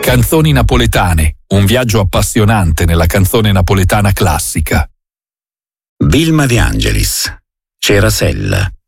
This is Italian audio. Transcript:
Canzoni napoletane, un viaggio appassionante nella canzone napoletana classica. Vilma De Angelis, Cerasella.